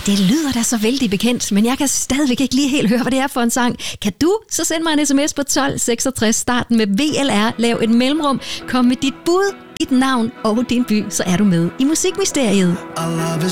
det lyder da så vældig bekendt, men jeg kan stadigvæk ikke lige helt høre, hvad det er for en sang. Kan du så sende mig en sms på 1266, starten med VLR, lav et mellemrum, kom med dit bud, dit navn og din by, så er du med i Musikmysteriet. Our love is